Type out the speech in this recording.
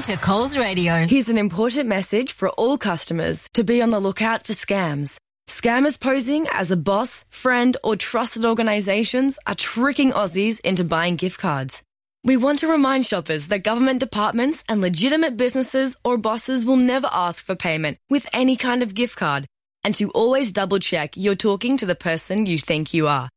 to Coles Radio. Here's an important message for all customers to be on the lookout for scams. Scammers posing as a boss, friend or trusted organisations are tricking Aussies into buying gift cards. We want to remind shoppers that government departments and legitimate businesses or bosses will never ask for payment with any kind of gift card, and to always double check you're talking to the person you think you are.